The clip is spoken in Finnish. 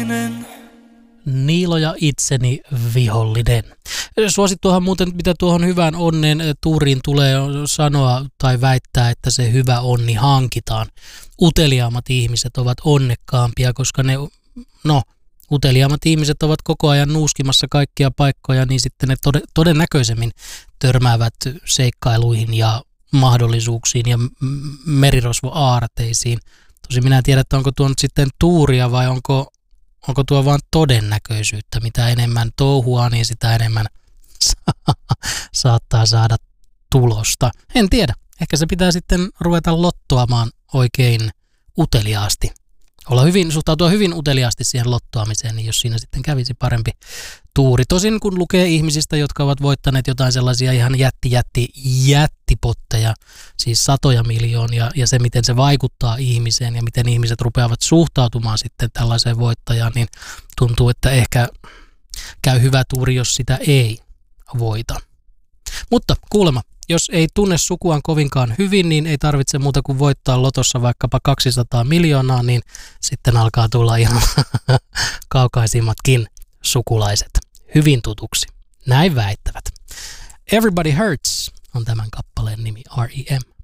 vihollinen. Niilo ja itseni vihollinen. Suosittuahan muuten, mitä tuohon hyvään onnen tuuriin tulee sanoa tai väittää, että se hyvä onni hankitaan. Uteliaammat ihmiset ovat onnekkaampia, koska uteliaammat ihmiset ovat koko ajan nuuskimassa kaikkia paikkoja, niin sitten ne todennäköisemmin törmäävät seikkailuihin ja mahdollisuuksiin ja merirosvoaarteisiin. Tosin minä en tiedä, että onko tuo nyt sitten tuuria vai onko tuo vain todennäköisyyttä. Mitä enemmän touhua, niin sitä enemmän saattaa saada tulosta. En tiedä. Ehkä se pitää sitten ruveta lottoamaan oikein uteliaasti. Suhtautua hyvin uteliaasti siihen lottoamiseen, niin jos siinä sitten kävisi parempi tuuri. Tosin kun lukee ihmisistä, jotka ovat voittaneet jotain sellaisia ihan jättipotteja, siis satoja miljoonia, ja se miten se vaikuttaa ihmiseen ja miten ihmiset rupeavat suhtautumaan sitten tällaiseen voittajaan, niin tuntuu, että ehkä käy hyvä tuuri, jos sitä ei voita. Mutta kuulemma, jos ei tunne sukuaan kovinkaan hyvin, niin ei tarvitse muuta kuin voittaa lotossa vaikkapa 200 miljoonaa, niin sitten alkaa tulla ihan kaukaisimmatkin sukulaiset hyvin tutuksi. Näin väittävät. Everybody Hurts on tämän kappaleen nimi, R.E.M.